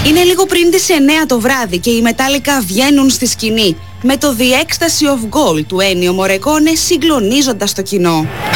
Είναι λίγο πριν τις 9 το βράδυ και οι Metallica βγαίνουν στη σκηνή με το The Ecstasy of Gold του Ennio Morricone συγκλονίζοντας το κοινό.